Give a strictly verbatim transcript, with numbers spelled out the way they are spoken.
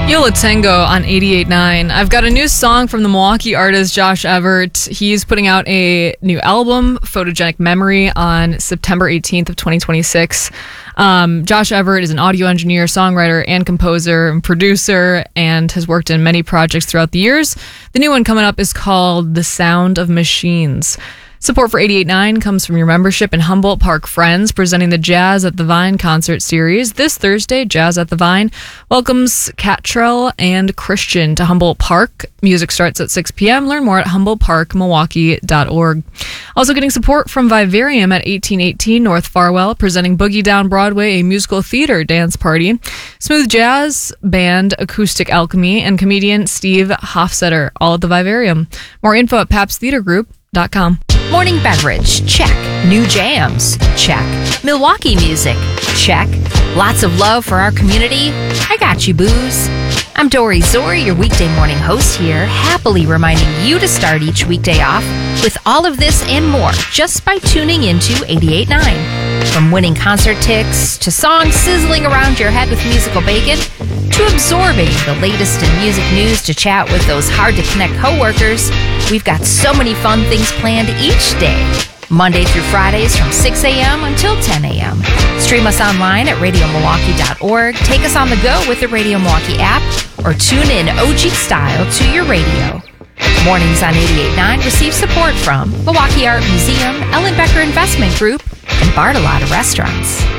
Yo La Tengo on eighty-eight point nine. I've got a new song from the Milwaukee artist Josh Everett. He's putting out a new album, Photogenic Memory, on September eighteenth of twenty twenty-six. Um, Josh Everett is an audio engineer, songwriter, and composer and producer, and has worked in many projects throughout the years. The new one coming up is called The Sound of Machines. Support for eighty-eight point nine comes from your membership in Humboldt Park Friends, presenting the Jazz at the Vine concert series. This Thursday, Jazz at the Vine welcomes Catrell and Christian to Humboldt Park. Music starts at six p.m. Learn more at humboldt park milwaukee dot org. Also getting support from Vivarium at eighteen eighteen North Farwell, presenting Boogie Down Broadway, a musical theater dance party. Smooth jazz band Acoustic Alchemy and comedian Steve Hofstetter, all at the Vivarium. More info at paps theater group dot com. Morning beverage, check. New jams, check. Milwaukee music, check. Lots of love for our community. I got you, booze. I'm Dory Zori, your weekday morning host here, happily reminding you to start each weekday off with all of this and more just by tuning into eighty-eight point nine. From winning concert tickets to songs sizzling around your head with musical bacon to absorbing the latest in music news to chat with those hard-to-connect coworkers, we've got so many fun things planned each day. Monday through Fridays from six a.m. until ten a.m. Stream us online at radio milwaukee dot org, take us on the go with the Radio Milwaukee app, or tune in O G style to your radio. Mornings on eighty-eight point nine receive support from Milwaukee Art Museum, Ellen Becker Investment Group, and Bartolotta Restaurants.